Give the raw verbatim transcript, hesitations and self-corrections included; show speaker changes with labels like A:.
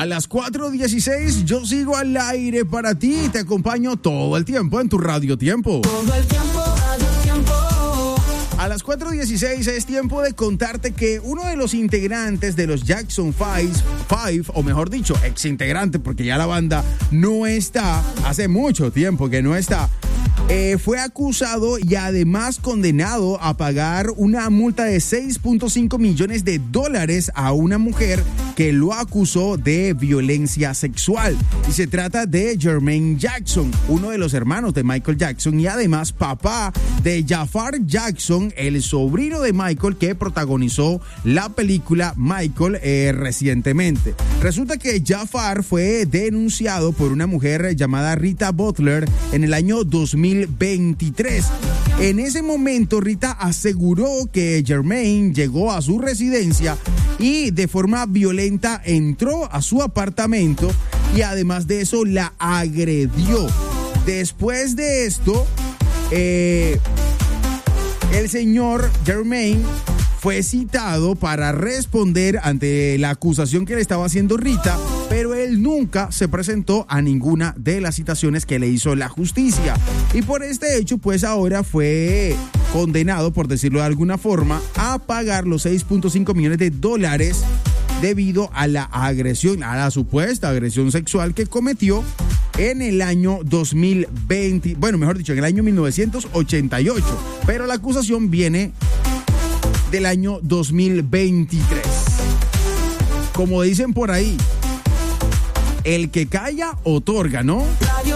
A: A las cuatro dieciséis yo sigo al aire para ti y te acompaño todo el tiempo en tu Radio Tiempo.
B: Todo el tiempo, Radio Tiempo.
A: A las cuatro dieciséis es tiempo de contarte que uno de los integrantes de los Jackson Five, o mejor dicho, ex integrante, porque ya la banda no está, hace mucho tiempo que no está, eh, fue acusado y además condenado a pagar una multa de seis punto cinco millones de dólares a una mujer que lo acusó de violencia sexual. Y se trata de Jermaine Jackson, uno de los hermanos de Michael Jackson y además papá de Jafar Jackson, el sobrino de Michael que protagonizó la película Michael eh, recientemente. Resulta que Jafar fue denunciado por una mujer llamada Rita Butler en el año dos mil veintitrés. En ese momento Rita aseguró que Jermaine llegó a su residencia y de forma violenta entró a su apartamento y además de eso la agredió. Después de esto, eh, el señor Jermaine fue citado para responder ante la acusación que le estaba haciendo Rita, pero él nunca se presentó a ninguna de las citaciones que le hizo la justicia. Y por este hecho, pues ahora fue condenado, por decirlo de alguna forma, a pagar los seis punto cinco millones de dólares debido a la agresión, a la supuesta agresión sexual que cometió en el año dos mil veinte, bueno, mejor dicho, en el año mil novecientos ochenta y ocho, pero la acusación viene del año dos mil veintitrés. Como dicen por ahí, el que calla otorga, ¿no?